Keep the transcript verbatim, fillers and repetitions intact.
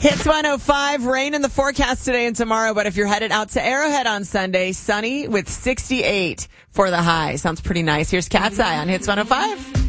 Hits one oh five, rain in the forecast today and tomorrow, but if you're headed out to Arrowhead on Sunday, sunny with sixty-eight for the high. Sounds pretty nice. Here's Cat's Eye on Hits one oh five.